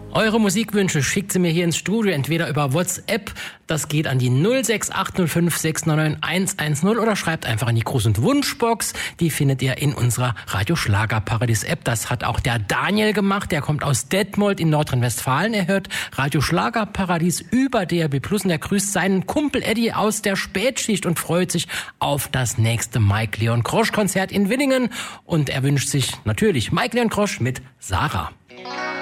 Eure Musikwünsche schickt sie mir hier ins Studio, entweder über WhatsApp, das geht an die 06805699110 oder schreibt einfach an die Gruß- und Wunschbox. Die findet ihr in unserer Radio Schlagerparadies App. Das hat auch der Daniel gemacht, der kommt aus Detmold in Nordrhein-Westfalen. Er hört Radio Schlagerparadies über DRB Plus und er grüßt seinen Kumpel Eddie aus der Spätschicht und freut sich auf das nächste Mike Leon Krosch Konzert in Willingen. Und er wünscht sich natürlich Mike Leon Krosch mit Sarah.